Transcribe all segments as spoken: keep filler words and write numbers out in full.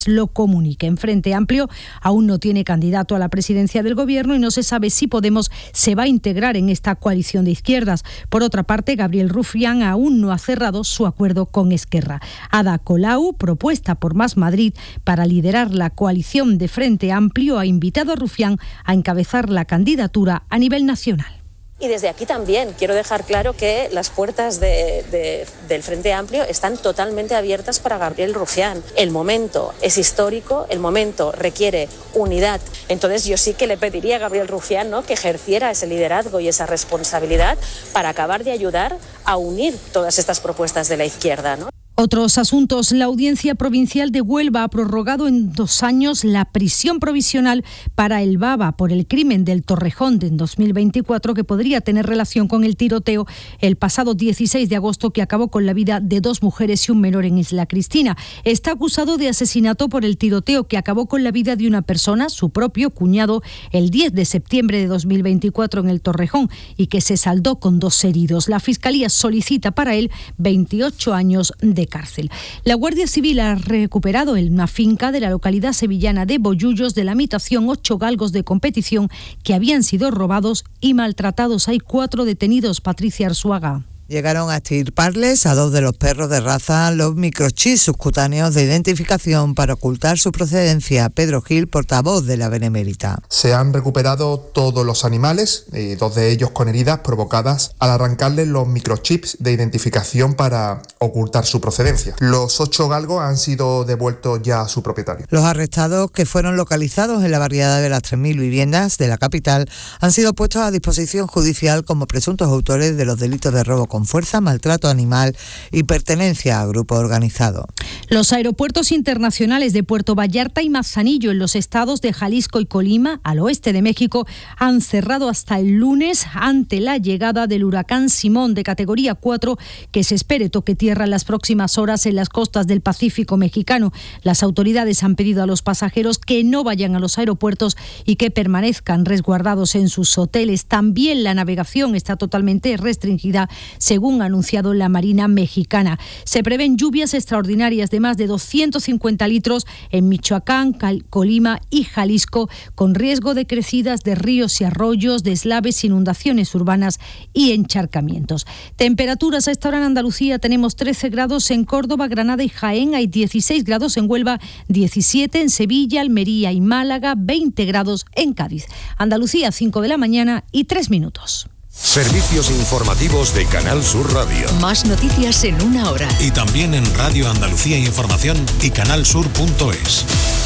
lo comunique. En Frente Amplio aún no tiene candidato a la presidencia del Gobierno y no se sabe si Podemos se va a integrar en esta coalición de izquierdas. Por otra parte, Gabriel Rufián aún no ha cerrado su acuerdo con Esquerra. Ada Colau, propuesta por Más Madrid para liderar la coalición de Frente Amplio, ha invitado a Rufián a encabezar la candidatura a nivel nacional. Y desde aquí también quiero dejar claro que las puertas de, de, del Frente Amplio están totalmente abiertas para Gabriel Rufián. El momento es histórico, el momento requiere unidad. Entonces yo sí que le pediría a Gabriel Rufián, ¿no?, que ejerciera ese liderazgo y esa responsabilidad para acabar de ayudar a unir todas estas propuestas de la izquierda, ¿no? Otros asuntos. La Audiencia Provincial de Huelva ha prorrogado en dos años la prisión provisional para el Baba por el crimen del Torrejón de dos mil veinticuatro, que podría tener relación con el tiroteo el pasado dieciséis de agosto que acabó con la vida de dos mujeres y un menor en Isla Cristina. Está acusado de asesinato por el tiroteo que acabó con la vida de una persona, su propio cuñado, el diez de septiembre de dos mil veinticuatro en el Torrejón y que se saldó con dos heridos. La Fiscalía solicita para él veintiocho años de cárcel. La Guardia Civil ha recuperado en una finca de la localidad sevillana de Bollullos de la habitación ocho galgos de competición que habían sido robados y maltratados. Hay cuatro detenidos. Patricia Arzuaga. Llegaron a extirparles a dos de los perros de raza los microchips subcutáneos de identificación para ocultar su procedencia. Pedro Gil, portavoz de la Benemérita. Se han recuperado todos los animales, eh, dos de ellos con heridas provocadas al arrancarles los microchips de identificación para ocultar su procedencia. Los ocho galgos han sido devueltos ya a su propietario. Los arrestados, que fueron localizados en la barriada de las tres mil viviendas de la capital, han sido puestos a disposición judicial como presuntos autores de los delitos de robo con fuerza, maltrato animal y pertenencia a grupo organizado. Los aeropuertos internacionales de Puerto Vallarta y Manzanillo en los estados de Jalisco y Colima, al oeste de México, han cerrado hasta el lunes ante la llegada del huracán Simón de categoría cuatro, que se espere toque tierra en las próximas horas en las costas del Pacífico mexicano. Las autoridades han pedido a los pasajeros que no vayan a los aeropuertos y que permanezcan resguardados en sus hoteles. También la navegación está totalmente restringida, según ha anunciado la Marina mexicana. Se prevén lluvias extraordinarias de más de doscientos cincuenta litros en Michoacán, Cal- Colima y Jalisco, con riesgo de crecidas de ríos y arroyos, deslaves, inundaciones urbanas y encharcamientos. Temperaturas a esta hora en Andalucía: tenemos trece grados en Córdoba, Granada y Jaén, hay dieciséis grados en Huelva, diecisiete en Sevilla, Almería y Málaga, veinte grados en Cádiz. Andalucía, cinco de la mañana y tres minutos. Servicios informativos de Canal Sur Radio. Más noticias en una hora. Y también en Radio Andalucía Información y canal sur punto es.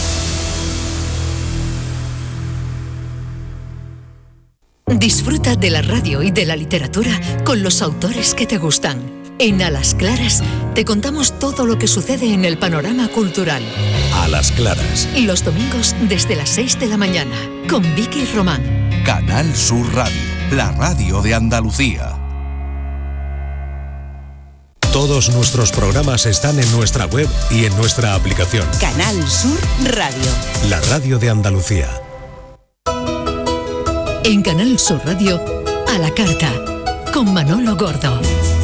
Disfruta de la radio y de la literatura con los autores que te gustan. En A las Claras te contamos todo lo que sucede en el panorama cultural. A las Claras. Los domingos desde las seis de la mañana con Vicky Román. Canal Sur Radio, la radio de Andalucía. Todos nuestros programas están en nuestra web y en nuestra aplicación. Canal Sur Radio. La radio de Andalucía. En Canal Sur Radio, A la Carta, con Manolo Gordo.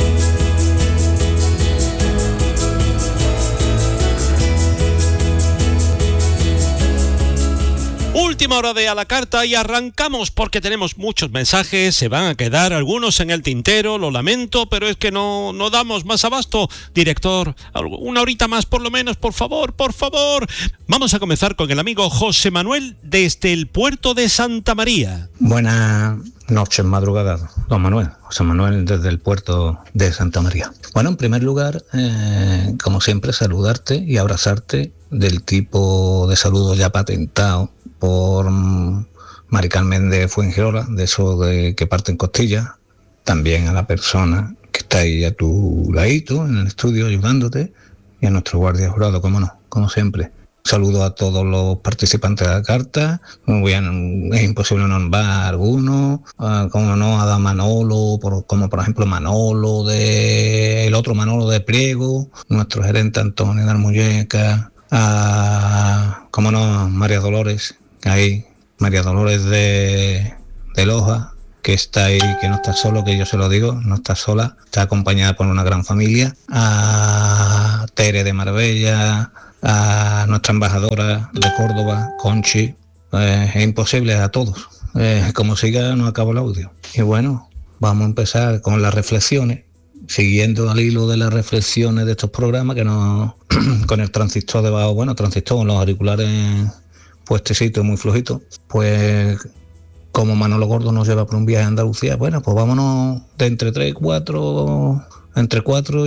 Última hora de A la Carta y arrancamos porque tenemos muchos mensajes, se van a quedar algunos en el tintero, lo lamento, pero es que no, no damos más abasto. Director, una horita más por lo menos, por favor, por favor. Vamos a comenzar con el amigo José Manuel desde el puerto de Santa María. Buenas noches, madrugada, don Manuel. José Manuel desde el puerto de Santa María. Bueno, en primer lugar, eh, como siempre, saludarte y abrazarte del tipo de saludo ya patentado por Mari Carmen de Fuengirola, de eso de que parten costillas. También a la persona que está ahí a tu ladito en el estudio ayudándote, y a nuestro guardia jurado, como no, como siempre. Saludo a todos los participantes de la carta. Muy bien, es imposible nombrar a alguno, uh, como no, a Manolo, por, como por ejemplo Manolo, de el otro Manolo de Priego, nuestro gerente Antonio de Almuñeca, a, como no, María Dolores, ahí, María Dolores de, de Loja, que está ahí, que no está solo, que yo se lo digo, no está sola, está acompañada por una gran familia, a Tere de Marbella, a nuestra embajadora de Córdoba, Conchi, eh, es imposible, a todos. Eh, como siga, no acabo el audio. Y bueno, vamos a empezar con las reflexiones, siguiendo al hilo de las reflexiones de estos programas, que no con el transistor debajo, bueno, transistor con los auriculares puestecitos muy flojitos, pues como Manolo Gordo nos lleva por un viaje a Andalucía, bueno, pues vámonos de entre tres y cuatro, entre cuatro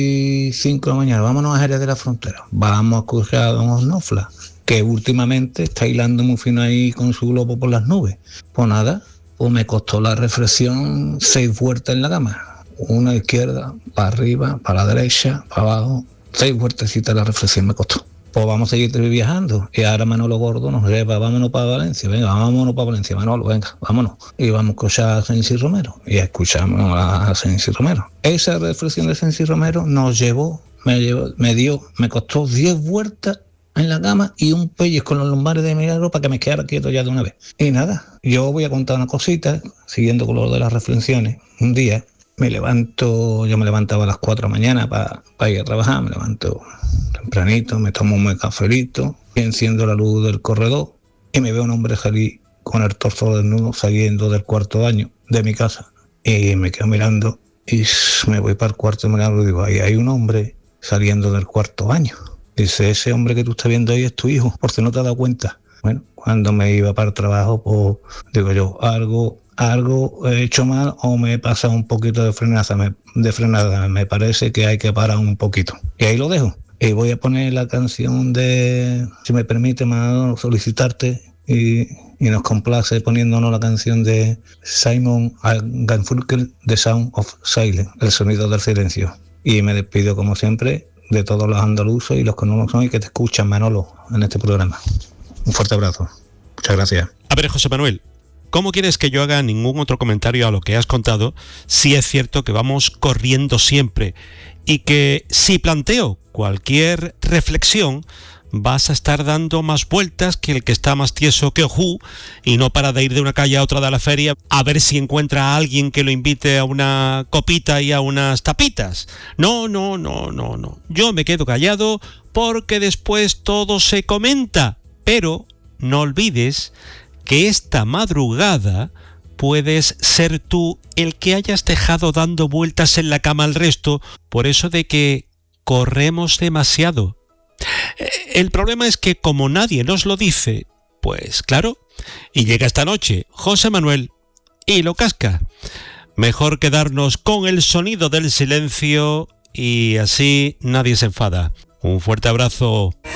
y cinco de la mañana, vámonos a Jerez de la Frontera, vamos a escuchar a Don Osnofla, que últimamente está hilando muy fino ahí con su globo por las nubes. Pues nada, pues me costó la reflexión seis vueltas en la cama, una izquierda, para arriba, para la derecha, para abajo, seis vueltecitas la reflexión me costó. Pues vamos a seguir viajando. Y ahora Manolo Gordo nos lleva, vámonos para Valencia, venga, vámonos para Valencia, Manolo, venga, vámonos. Y vamos a escuchar a Sensi Romero. Y escuchamos a Sensi Romero. Esa reflexión de Sensi Romero nos llevó, me llevó, me dio, me costó diez vueltas en la cama y un pellizco con los lumbares de milagro para que me quedara quieto ya de una vez. Y nada, yo voy a contar una cosita, siguiendo con lo de las reflexiones. Un día me levanto, yo me levantaba a las cuatro de la mañana para pa ir a trabajar, me levanto tempranito, me tomo un buen cafelito, y enciendo la luz del corredor y me veo un hombre salir con el torso desnudo saliendo del cuarto baño de mi casa. Y me quedo mirando y me voy para el cuarto de mirando y digo, ahí hay un hombre saliendo del cuarto baño. Dice, ese hombre que tú estás viendo ahí es tu hijo, por si no te has dado cuenta. Bueno, cuando me iba para el trabajo, pues digo yo, algo... algo he hecho mal o me he pasado un poquito de frenada, me, de frenada, me parece que hay que parar un poquito. Y ahí lo dejo. Y voy a poner la canción de, si me permite, Manolo, solicitarte, y, y nos complace poniéndonos la canción de Simon Garfunkel, The Sound of Silence, el sonido del silencio. Y me despido, como siempre, de todos los andaluces y los que no lo son y que te escuchan, Manolo, en este programa. Un fuerte abrazo. Muchas gracias. A ver, José Manuel, ¿cómo quieres que yo haga ningún otro comentario a lo que has contado si es cierto que vamos corriendo siempre y que si planteo cualquier reflexión vas a estar dando más vueltas que el que está más tieso que ojú y no para de ir de una calle a otra de la feria a ver si encuentra a alguien que lo invite a una copita y a unas tapitas? No, no, no, no, no. Yo me quedo callado porque después todo se comenta, pero no olvides que esta madrugada puedes ser tú el que hayas dejado dando vueltas en la cama al resto por eso de que corremos demasiado. El problema es que como nadie nos lo dice, pues claro, y llega esta noche José Manuel y lo casca. Mejor quedarnos con el sonido del silencio y así nadie se enfada. Un fuerte abrazo.